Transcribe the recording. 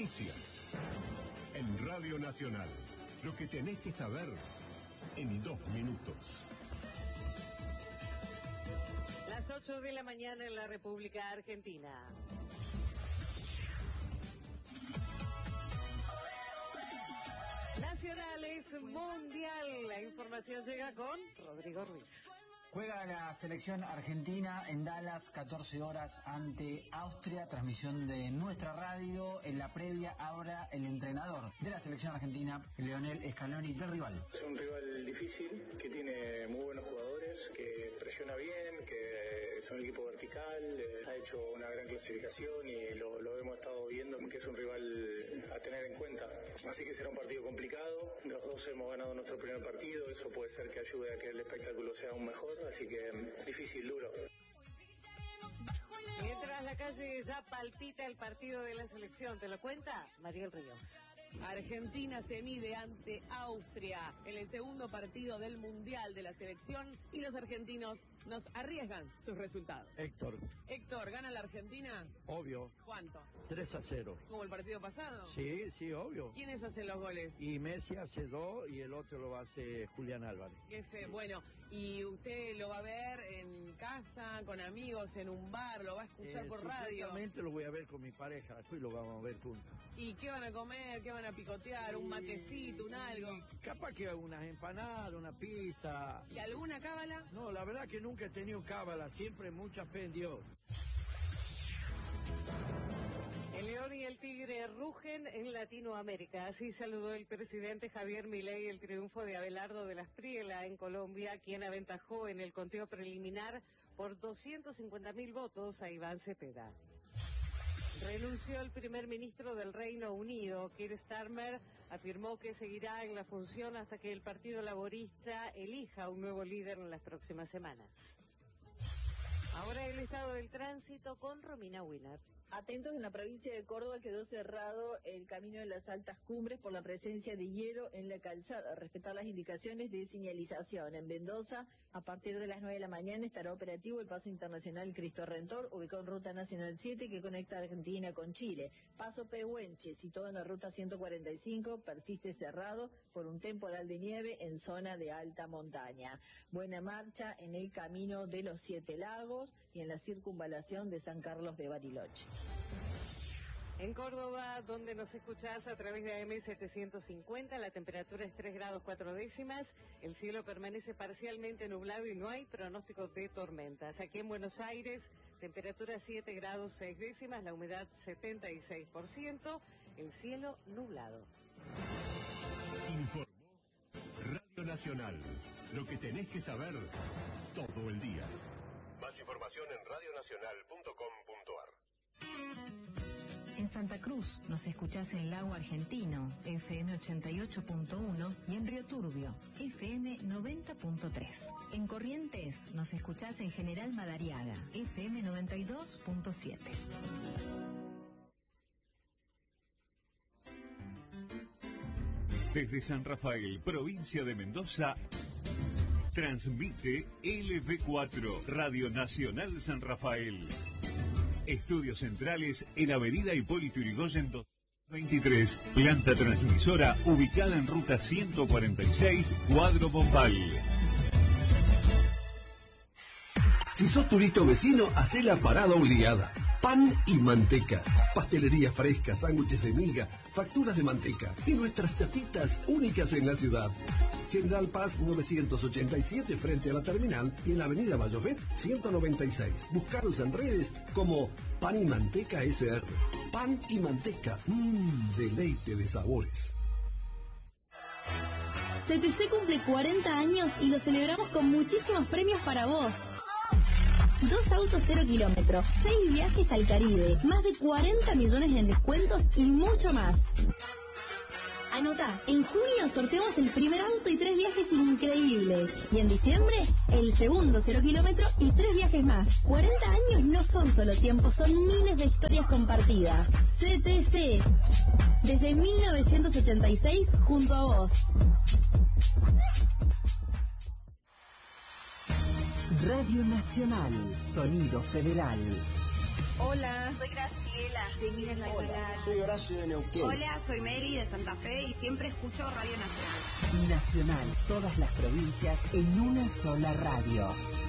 Noticias. En Radio Nacional. Lo que tenés que saber en 2 minutos. Las 8 de la mañana en la República Argentina. Nacionales Mundial. La información llega con Rodrigo Ruiz. Juega la selección argentina en Dallas, 14 horas ante Austria, transmisión de nuestra radio. En la previa, ahora el entrenador de la selección argentina, Lionel Scaloni, del rival. Es un rival difícil, que tiene muy buenos jugadores, que presiona bien, que es un equipo vertical, ha hecho una gran clasificación y lo hemos estado viendo, que es un rival a tener en cuenta. Así que será un partido complicado, los dos hemos ganado nuestro primer partido, eso puede ser que ayude a que el espectáculo sea aún mejor. Así que difícil, duro. Mientras la calle ya palpita el partido de la selección, ¿te lo cuenta Mariel Ríos? Argentina se mide ante Austria en el segundo partido del Mundial de la selección y los argentinos nos arriesgan sus resultados. Héctor, ¿gana la Argentina? Obvio. ¿Cuánto? 3-0. ¿Como el partido pasado? Sí, obvio. ¿Quiénes hacen los goles? Y Messi hace 2 y el otro lo hace Julián Álvarez. Qué fe. Bueno, ¿y usted lo va a ver en casa, con amigos, en un bar, lo va a escuchar por radio? Supuestamente lo voy a ver con mi pareja, después lo vamos a ver juntos. ¿Y qué van a comer? ¿Qué van a picotear? ¿Un matecito? ¿Un algo? Capaz que unas empanadas, una pizza. ¿Y alguna cábala? No, la verdad que nunca he tenido cábala, siempre mucha fe en Dios. El león y el tigre rugen en Latinoamérica. Así saludó el presidente Javier Milei el triunfo de Abelardo de la Espriella en Colombia, quien aventajó en el conteo preliminar por 250.000 votos a Iván Cepeda. Renunció el primer ministro del Reino Unido. Keir Starmer afirmó que seguirá en la función hasta que el Partido Laborista elija un nuevo líder en las próximas semanas. Ahora el estado del tránsito con Romina Winner. Atentos, en la provincia de Córdoba quedó cerrado el camino de las altas cumbres por la presencia de hielo en la calzada. Respetar las indicaciones de señalización. En Mendoza, a partir de las 9 de la mañana estará operativo el paso internacional Cristo Redentor, ubicado en Ruta Nacional 7 que conecta a Argentina con Chile. Paso Pehuenche, situado en la Ruta 145, persiste cerrado por un temporal de nieve en zona de alta montaña. Buena marcha en el camino de los 7 lagos y en la circunvalación de San Carlos de Bariloche. En Córdoba, donde nos escuchás a través de AM 750, la temperatura es 3 grados 4 décimas, el cielo permanece parcialmente nublado y no hay pronóstico de tormentas. Aquí en Buenos Aires, temperatura 7 grados 6 décimas, la humedad 76%, el cielo nublado. Informó Radio Nacional. Lo que tenés que saber todo el día. Más información en radionacional.com.ar. En Santa Cruz nos escuchás en Lago Argentino, FM 88.1 y en Río Turbio, FM 90.3. En Corrientes nos escuchás en General Madariaga, FM 92.7. Desde San Rafael, provincia de Mendoza, transmite LB4, Radio Nacional San Rafael. Estudios centrales en Avenida Hipólito Yrigoyen 223. Planta transmisora ubicada en Ruta 146, Cuadro Bombal. Si sos turista o vecino, hacé la parada obligada. Pan y manteca. Pastelería fresca, sándwiches de miga, facturas de manteca y nuestras chatitas únicas en la ciudad. General Paz 987 frente a la terminal y en la avenida Bayofet 196. Buscarlos en redes como Pan y Manteca SR. Pan y Manteca, deleite de sabores. CTC cumple 40 años y lo celebramos con muchísimos premios para vos. 2 autos 0 kilómetros, 6 viajes al Caribe, más de 40 millones en descuentos y mucho más. Anota, en junio sorteamos el primer auto y 3 viajes increíbles. Y en diciembre, el segundo 0 kilómetro y 3 viajes más. 40 años no son solo tiempo, son miles de historias compartidas. CTC, desde 1986 junto a vos. Radio Nacional, Sonido Federal. Hola, soy Graciela, de Mira en la Galaxia. Soy Horacio de Neuquén. Hola, soy Mary de Santa Fe y siempre escucho Radio Nacional. Nacional, todas las provincias en una sola radio.